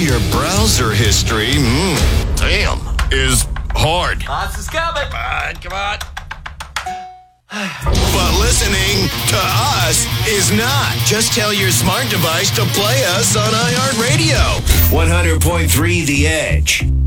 your browser history, damn, is hard. Lots is coming. Come on. But listening to us is not. Just tell your smart device to play us on iHeartRadio. 100.3 The Edge.